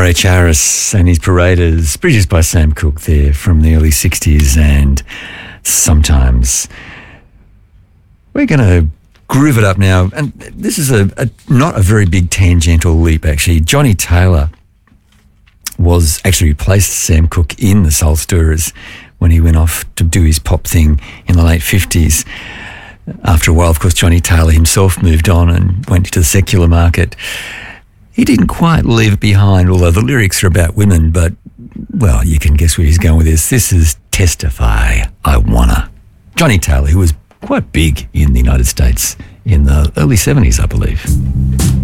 R.H. Harris and his Paraders, produced by Sam Cooke there from the early 60s. And sometimes we're going to groove it up now. And this is not a very big tangential leap, actually. Johnny Taylor was actually replaced Sam Cooke in the Soul Stirrers when he went off to do his pop thing in the late 50s. After a while, of course, Johnny Taylor himself moved on and went into the secular market. He didn't quite leave it behind, although the lyrics are about women, but, well, you can guess where he's going with this. This is Testify, I Wanna. Johnny Taylor, who was quite big in the United States in the early 70s, I believe.